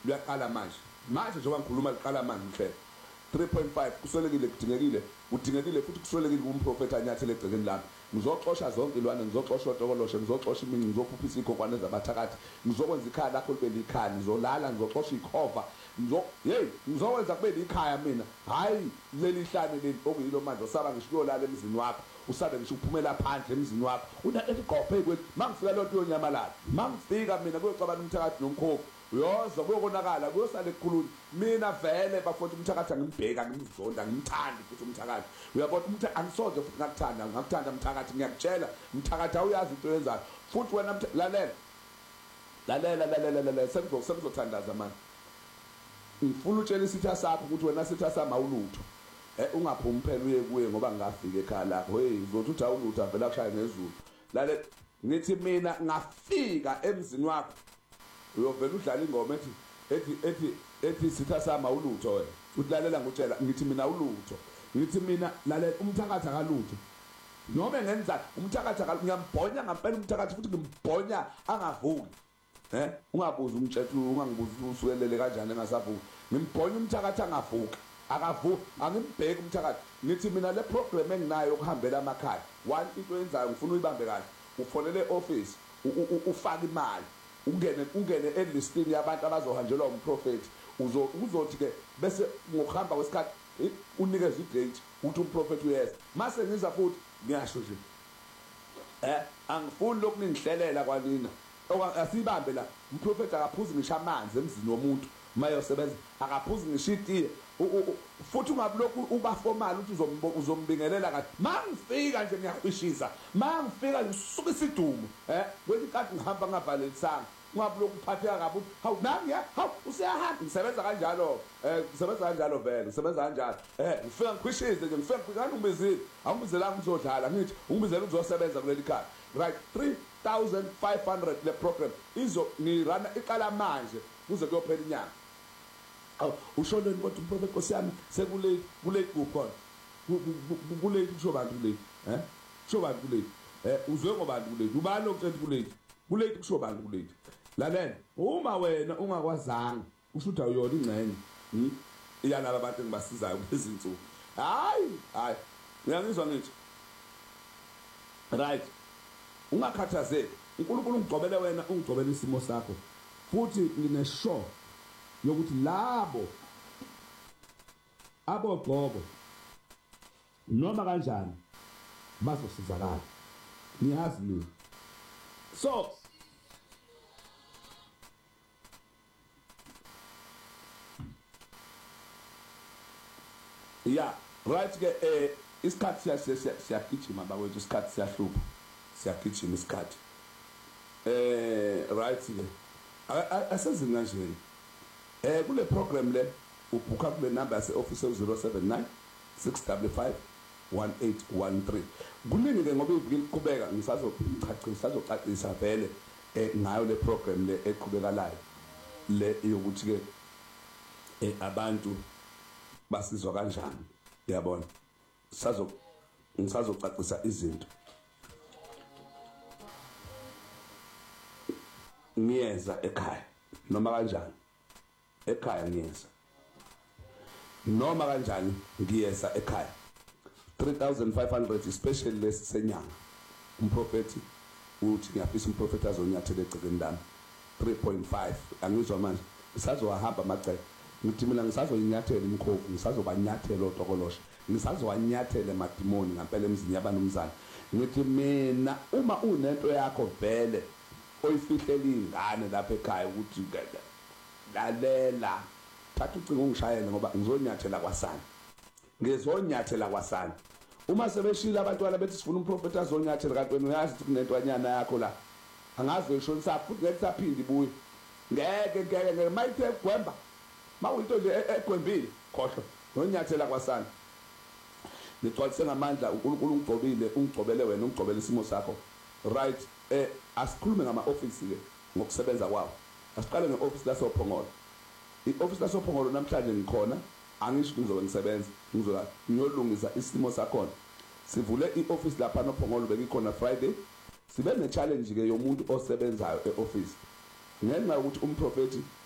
luyaqala manje njengoba ngikhuluma liqala manje mhle 3.5 kuswelekile kudingekile futhi kuswelekile umprofeti anyathele egcekeni lami ngizoxosha zonke ilwane ngizoxosha otokoloshe ngizoxosha imini ngizophuphisa igogwane zabathakathi ngizokwenza ikhaya lakho libe likhaya ngizolala ngizoxosha ikhova ngizokwenza kube likhaya mina hayi leli hlane leli okuyilo manje usaba ngisho uyolala emzini wakho usabe ngisho uphumela phandle emzini wakho unaqeqophe kwethu mangifika lonto yonyamalala mangifika mina kuyocabana umthakathi nomkhokho uyozwa kuyokonakala kuyosala ekukhuluni mina vele bafowethu umthakathi angimbheka ngimzonda ngimthandi futhi umthakathi uyabona ukuthi angisoze futhi ngakuthanda umthakathi ngiyakutshela umthakathi awuyazi into yenzayo futhi wena lalela sengizothandaza manje ngifuna utshela isitha sakho ukuthi wena sitha sami awulutho ungaphumi phela uye kuye ngoba ngafika ekhaya lakho uzothi uthi awulutho avela kushaya ngezulu lalela ngithi mina ngafika emzini wakho uyovela udlala ingoma ethi sitha sami awulutho wena utlalela ngutshela ngithi mina awulutho ngithi mina lalela umthakathi akalutho noma ngenza umthakathi ngiyambhonya ngampela umthakathi futhi ngimbhonya angavuki ungabuza umthetho ungangibuza usukelele kanjani engasavuki ngimbhonya umthakathi angavuki akavuki angimbheki umthakathi ngithi mina le program enginayo yokuhambela amakhaya one into yenzayo ngifuna uyibambe kahle ufonele office ufaka imali ungene elistini yabantu abazohanjelwa umprofeti uzothi ke bese ngokuhamba kwesikhathi unikeza idate uthi umprofeti uyeza mase ngiza futhi ngiyasho nje angifuni lokuningihlelela kwanina asibambe la umprofeti akaphuzi ngisho amanzi emzini womuntu mayosebenza akaphuzi ngisho itiye futhi ungabilokhu uba formal uthi uzombingelela kahle mangifika nje ngiyakhwishisa mangifika ngisuka isidumo kwethi kanti ngihamba ngavalelisanga ungabilokhu uphatheka kabi hawu nami hawu usiyahamba ngisebenza kanjalo vele ngisebenza kanjalo ngifika ngikhwishise nje ngifika kanti ungibizile awungibizelanga ngizodlala ngithi ungibizela ukuzosebenza kuleli khaya right 3500 le program ngirana iqala manje kuze kuyophela inyanga usholweni kodwa umprofeti nkosiyami sekulate kukhona kulate kusho bantu kulate kusho bantu kulate uzwe ngobantu kulate ubani lokuthe kulate kusho bantu kulate lalela uma wena ungakwazanga usho ukuthi awuyona ingcenye iyalaba abantu engibasizayo kulezi insuku hayi ngiyangizwa ngithi right ungakhathazeki uNkulunkulu ungigcobele wena ungigcobele isimo sakho futhi nginesure yokuthi labo abogcobo noma kanjani bazosizakala niyazi mina so yeah right ke isikhathi siyagijima bakwethu isikhathi siyahlupha siyagijima isikhathi right ke asezini kanjeni kule program le ubhuka kule number yase office 079 655 1813 kuningi ke ngoba iviki liqhubeka ngisazocacisa vele ngayo le program le eqhubekalayo le yokuthi ke abantu basizwa kanjani uyabona ngisazocacisa izinto ngiyeza ekhaya noma kanjani ekhaya ngiyeza noma kanjani ngiyeza ekhaya 3500 especially lesenyanga umprofeti uthi ngiyafisa umprofeti azonyathela egcekeni lami 3.5 angizwa manje ngisazohamba amacele ngithi mina ngisazoyinyathela imkhokho ngisazobanyathela otokoloshe ngisazowanyathela emadimoni ngempela emzini yabanumzana ngithi mina uma unento yakho vele oyifihlela ingane lapha ekhaya ukuthi lalela thatha ucingo ungishayele ngoba ngizonyathela kwasana uma sebeshila abantwana bethi sifuna umprofeti azonyathela kanti wena uyazi ukuthi kunentwanyana yakho la angazi uyishonisa futhi ngeke saphinde ibuye ngeke mayithe gwemba mawuyinto nje egwembile khohlo nonyathela kwasana ngicwalise ngamandla uNkulunkulu ungigcobele wena ungigcobele isimo sakho right asikhulume ngama office ke ngokusebenza kwawo asiqale ngeoffice lasophongolo ioffice lasophongolo namhlanje ngikhona angisho ngizobe ngisebenza ngiyolungisa isimo sakhona sivule ioffice lapha nophongolo bekikhona Friday sibe ne challenge ke yomuntu osebenzayo eoffice ngenxa ukuthi umprofeti